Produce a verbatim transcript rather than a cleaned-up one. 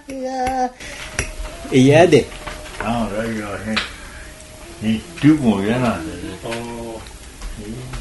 いやー嫌で。 ああ、いや、ね、ね、リュックも嫌なんだよね。 ああ。